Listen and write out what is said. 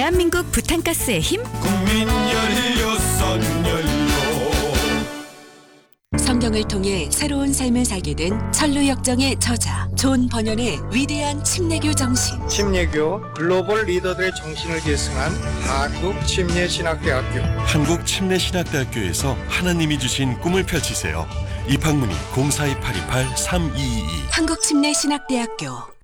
대한민국 부탄가스의 힘? 국민 연료 선연료. 성경을 통해 새로운 삶을 살게 된 천루역정의 저자 존 번연의 위대한 침례교 정신. 침례교 글로벌 리더들의 정신을 계승한 한국침례신학대학교. 한국침례신학대학교에서 하나님이 주신 꿈을 펼치세요. 입학문의 042828-3222. 한국침례신학대학교.